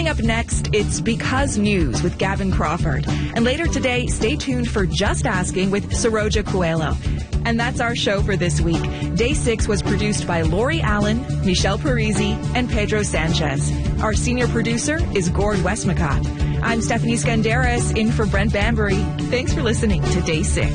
Coming up next, it's Because News with Gavin Crawford. And later today, stay tuned for Just Asking with Saroja Coelho. And that's our show for this week. Day 6 was produced by Lori Allen, Michelle Parisi, and Pedro Sanchez. Our senior producer is Gord Westmacott. I'm Stephanie Skandaris in for Brent Bambury. Thanks for listening to Day 6.